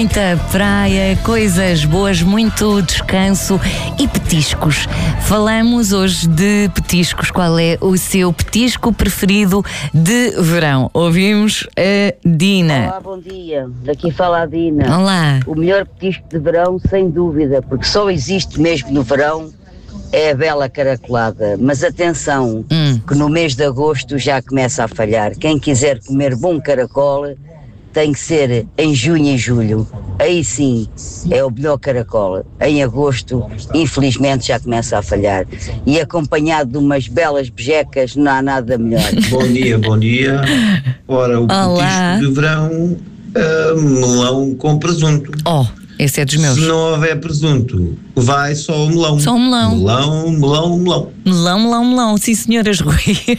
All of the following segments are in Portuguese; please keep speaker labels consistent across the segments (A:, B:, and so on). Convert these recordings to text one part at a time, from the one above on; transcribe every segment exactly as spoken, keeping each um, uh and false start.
A: muita praia, coisas boas, muito descanso e petiscos. Falamos hoje de petiscos. Qual é o seu petisco preferido de verão? Ouvimos a Dina.
B: Olá, bom dia. Daqui fala a Dina.
A: Olá.
B: O melhor petisco de verão, sem dúvida, porque só existe mesmo no verão, é a bela caracolada. Mas atenção, hum. que no mês de agosto já começa a falhar. Quem quiser comer bom caracol tem que ser em junho e julho. Aí sim é o melhor caracol. Em agosto, infelizmente, já começa a falhar. E acompanhado de umas belas bejecas, não há nada melhor.
C: Bom dia, bom dia. Ora, o
A: Olá.
C: petisco de verão, uh, melão com presunto.
A: Oh, esse é dos meus.
C: Se não houver presunto, vai só o melão.
A: Só o melão.
C: Melão, melão, melão.
A: Melão, melão, melão. Sim, senhoras, Rui.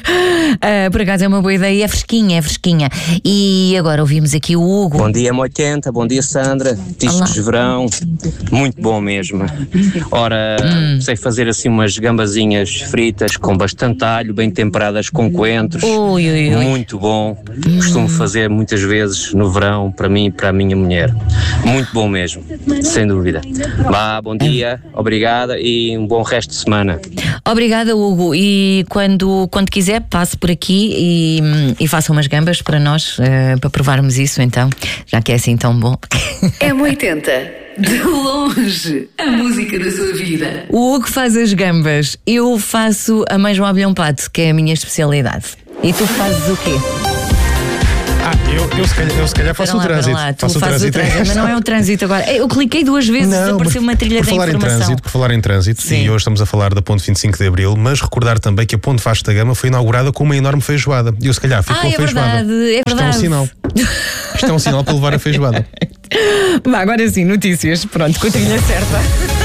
A: Uh, por acaso é uma boa ideia. É fresquinha, é fresquinha. E agora ouvimos aqui o Hugo.
D: Bom dia, M oitenta. Bom dia, Sandra. Petiscos de verão. Muito bom mesmo. Ora, hum. sei fazer assim umas gambazinhas fritas com bastante alho, bem temperadas com coentros.
A: Ui, ui, ui.
D: Muito bom. Hum. Costumo fazer muitas vezes no verão, para mim e para a minha mulher. Muito bom mesmo. Sem dúvida. Vá, bom dia, obrigada e um bom resto de semana.
A: Obrigada, Hugo. E quando, quando quiser, passe por aqui e, e faça umas gambas para nós, uh, para provarmos isso, então, já que é assim tão bom.
E: M oitenta. De longe, a música da sua vida.
A: O Hugo faz as gambas, eu faço a mais ao pato, que é a minha especialidade. E tu fazes o quê?
F: Ah, eu, eu, se calhar, eu se calhar faço
A: lá,
F: o trânsito.
A: Lá, tu
F: faço
A: fazes o trânsito, mas não é um trânsito agora. Eu cliquei duas vezes e apareceu uma trilha
F: por
A: da
F: falar
A: informação.
F: Em trânsito, por falar em trânsito, Sim. e hoje estamos a falar da Ponte vinte e cinco de Abril, mas recordar também que a Ponte Vasco da Gama foi inaugurada com uma enorme feijoada. E eu se calhar fico
A: ah,
F: com a
A: é
F: feijoada.
A: Verdade, é
F: Isto
A: verdade.
F: é um sinal. Isto é um sinal para levar a feijoada.
A: Bah, agora sim, notícias. Pronto, com a trilha certa.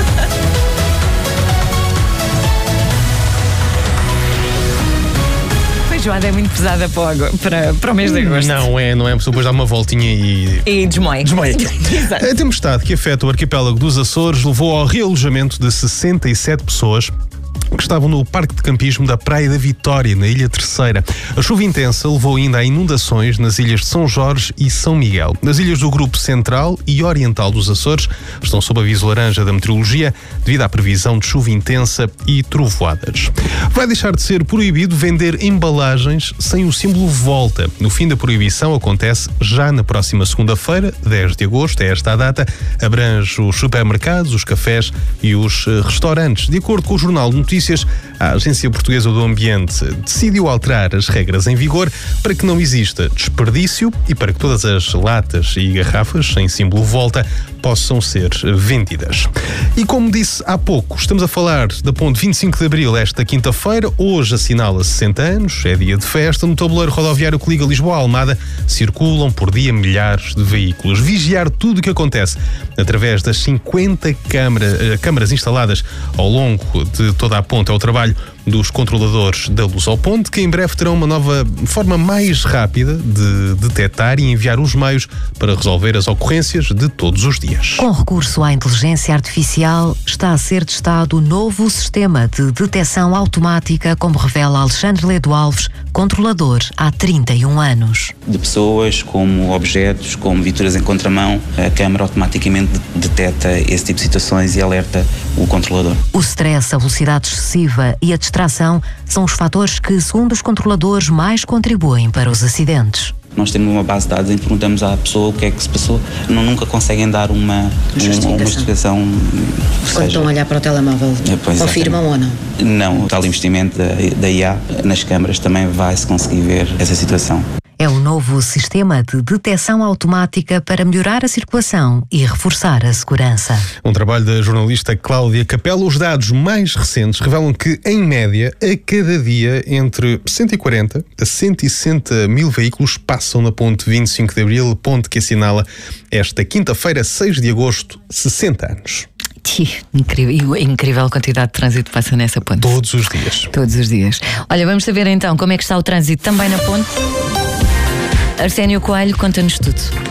A: A feijoada é muito pesada para, para, para o mês de agosto.
F: Não é, não é. A pessoa depois dá uma voltinha e...
A: E desmoia.
F: Desmoia. A tempestade que afeta o arquipélago dos Açores levou ao realojamento de sessenta e sete pessoas que estavam no Parque de Campismo da Praia da Vitória, na Ilha Terceira. A chuva intensa levou ainda a inundações nas ilhas de São Jorge e São Miguel. Nas ilhas do Grupo Central e Oriental dos Açores estão sob aviso laranja da meteorologia devido à previsão de chuva intensa e trovoadas. Vai deixar de ser proibido vender embalagens sem o símbolo Volta. No fim da proibição acontece já na próxima segunda-feira, dez de agosto, é esta a data, abrange os supermercados, os cafés e os restaurantes. De acordo com o Jornal de Notícias, a Agência Portuguesa do Ambiente decidiu alterar as regras em vigor para que não exista desperdício e para que todas as latas e garrafas sem símbolo Volta possam ser vendidas. E como disse há pouco, estamos a falar da Ponte vinte e cinco de Abril esta quinta-feira. Hoje assinala sessenta anos, é dia de festa. No tabuleiro rodoviário que liga Lisboa a Almada circulam por dia milhares de veículos. Vigiar tudo o que acontece através das cinquenta câmara, câmaras instaladas ao longo de toda a ponte é o trabalho dos controladores da Luz ao Ponte, que em breve terão uma nova forma mais rápida de detectar e enviar os meios para resolver as ocorrências de todos os dias.
E: Com recurso à inteligência artificial, está a ser testado o novo sistema de detecção automática, como revela Alexandre Ledo Alves, controlador há trinta e um anos.
G: De pessoas, como objetos, como viaturas em contramão, a câmara automaticamente detecta esse tipo de situações e alerta o controlador.
E: O stress, a velocidade excessiva e a distração são os fatores que, segundo os controladores, mais contribuem para os acidentes.
G: Nós temos uma base de dados em que perguntamos à pessoa o que é que se passou. Não, nunca conseguem dar uma justificação. Uma justificação
H: Quando estão a olhar para o telemóvel, é, confirmam ou não?
G: Não, o tal investimento da, da I A nas câmaras também vai-se conseguir ver essa situação.
E: É o novo sistema de detecção automática para melhorar a circulação e reforçar a segurança.
F: Um trabalho da jornalista Cláudia Capela. Os dados mais recentes revelam que, em média, a cada dia, entre cento e quarenta a cento e sessenta mil veículos passam na Ponte vinte e cinco de Abril, ponte que assinala esta quinta-feira, seis de agosto, sessenta anos.
A: Incrível, incrível a quantidade de trânsito que passa nessa ponte.
F: Todos os dias.
A: Todos os dias. Olha, vamos saber então como é que está o trânsito também na ponte. Arsénio Coelho, conta-nos tudo.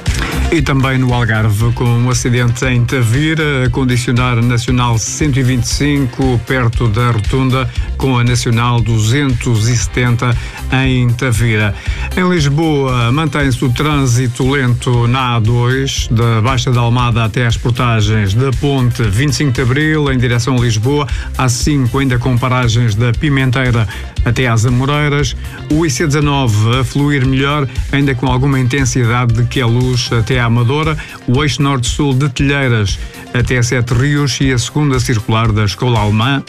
I: E também no Algarve, com um acidente em Tavira, a condicionar a Nacional cento e vinte e cinco, perto da rotunda, com a Nacional duzentos e setenta em Tavira. Em Lisboa, mantém-se o trânsito lento na A dois, da Baixa da Almada até às portagens da Ponte vinte e cinco de Abril, em direção a Lisboa. A cinco, ainda com paragens da Pimenteira até às Amoreiras. O I C dezanove a fluir melhor, ainda com alguma intensidade de Queluz até à Amadora. O eixo norte-sul de Telheiras até Sete Rios e a segunda circular da Escola Alemã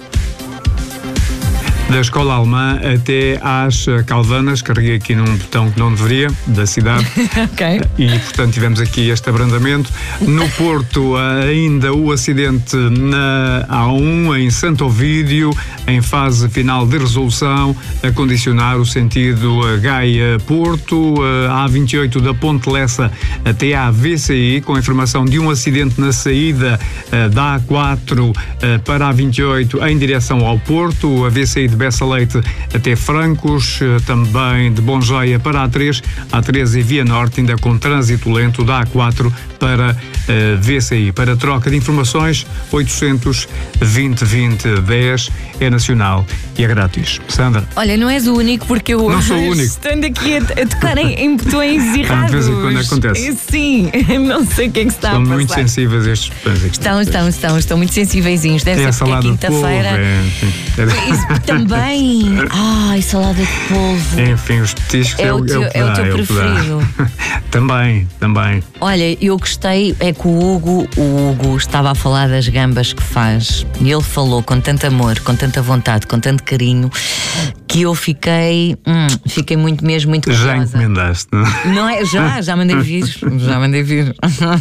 I: da Escola Alemã até às Calvanas. Carreguei aqui num botão que não deveria, da cidade.
A: Ok.
I: E, portanto, tivemos aqui este abrandamento. No Porto, ainda o acidente na A um, em Santo Ovídio, em fase final de resolução, a condicionar o sentido Gaia-Porto, a A vinte e oito da Ponte Lessa até à V C I, com a informação de um acidente na saída da A quatro para a vinte e oito em direção ao Porto, a V C I de Bessa Leite até Francos, também de Bonjoia para a três, a três e Via Norte, ainda com trânsito lento da A quatro para a V C I. Para troca de informações, oitocentos vinte vinte dez é nacional e é grátis. Sandra?
A: Olha, não és o único, porque eu
I: não sou o único.
A: Estando aqui a, a tocar em, em botões errados.
I: De vez em quando acontece.
A: Sim, não sei o que é que se está
I: Estão
A: a passar.
I: muito sensíveis estes botões aqui.
A: Estão, estão, estão, estão muito sensíveis. Deve
I: é
A: ser porque é quinta-feira.
I: É,
A: Isso também. Ai, salada de polvo.
I: Enfim, os petiscos
A: é,
I: é,
A: o teu,
I: é o,
A: é o teu preferido.
I: Também, também.
A: Olha, eu gostei, é que o Hugo, o Hugo estava a falar das gambas que faz e ele falou com tanto amor, com tanta vontade, com tanto carinho, que eu fiquei, hum, fiquei muito mesmo, muito curiosa.
I: Já encomendaste, não?
A: Não é? Já, já mandei vir, já mandei vir.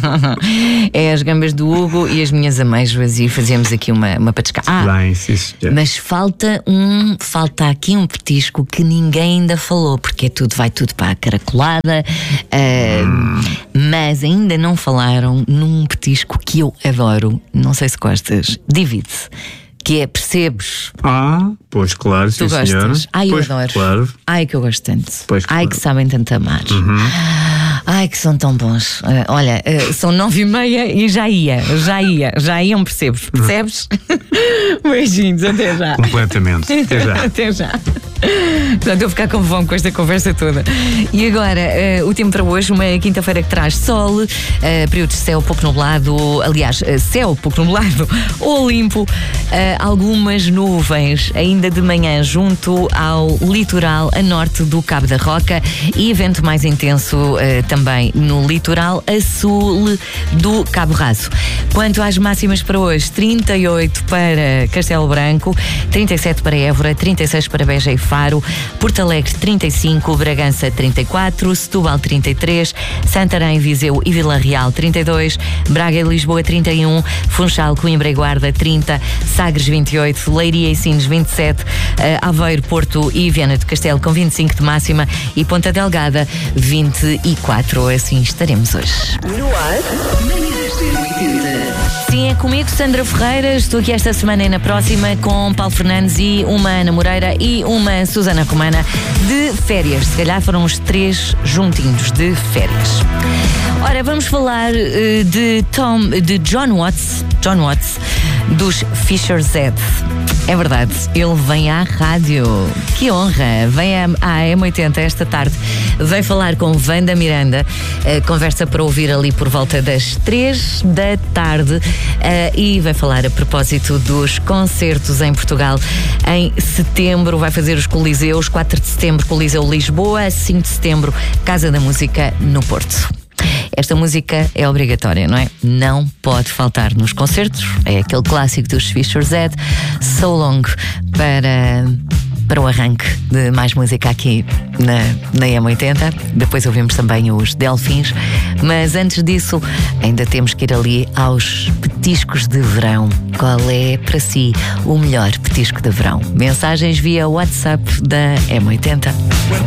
A: É as gambas do Hugo e as minhas amêijoas e fazíamos aqui uma, uma patisca. Ah,
I: Bem, sim, sim.
A: mas falta um, falta aqui um petisco que ninguém ainda falou, porque é tudo, vai tudo para a caracolada, uh, hum. mas ainda não falaram num petisco que eu adoro, não sei se gostas, divide-se. Que é, percebes?
I: Ah, pois claro, sim,
A: tu gostas?
I: Senhora.
A: Ai,
I: pois,
A: eu adoro.
I: Claro.
A: Ai, que eu gosto tanto.
I: Pois,
A: Ai,
I: claro.
A: que sabem tanto amar.
I: Uhum.
A: Ai, que são tão bons. Uh, olha, uh, são nove e meia e já ia, já ia, já iam, percebes? Percebes? Beijinhos, até já.
I: Completamente. Até já.
A: Até já. Portanto, eu vou ficar com fome com esta conversa toda. E agora, uh, o tempo para hoje, uma quinta-feira que traz sol, uh, período de céu pouco nublado, aliás, uh, céu pouco nublado ou limpo, uh, algumas nuvens ainda de manhã junto ao litoral a norte do Cabo da Roca e vento mais intenso uh, também no litoral a sul do Cabo Raso. Quanto às máximas para hoje, trinta e oito para Castelo Branco, trinta e sete para Évora, trinta e seis para Beja e Faro, Porto Alegre trinta e cinco, Bragança trinta e quatro, Setúbal trinta e três, Santarém, Viseu e Vila Real trinta e dois, Braga e Lisboa trinta e um, Funchal, Coimbra e Guarda trinta, Sagres vinte e oito, Leiria e Sines vinte e sete, Aveiro, Porto e Viana do Castelo com vinte e cinco de máxima e Ponta Delgada vinte e quatro. Assim estaremos hoje. No ar, sim, é comigo, Sandra Ferreira. Estou aqui esta semana e na próxima com Paulo Fernandes e uma Ana Moreira e uma Susana Romana de férias. Se calhar foram os três juntinhos de férias. Ora, vamos falar uh, de Tom, de John Watts, John Watts, dos Fisher Z. É verdade, ele vem à rádio. Que honra! Vem à M oitenta esta tarde. Vem falar com Wanda Miranda. Uh, conversa para ouvir ali por volta das três da tarde. Uh, e vai falar a propósito dos concertos em Portugal em setembro. Vai fazer os Coliseus. quatro de setembro, Coliseu Lisboa. cinco de setembro, Casa da Música no Porto. Esta música é obrigatória, não é? Não pode faltar nos concertos. É aquele clássico dos Fisher Z, So Long, para, para o arranque de mais música aqui na, na M oitenta. Depois ouvimos também os Delfins. Mas antes disso, ainda temos que ir ali aos petiscos de verão. Qual é, para si, o melhor petisco de verão? Mensagens via WhatsApp da M oitenta.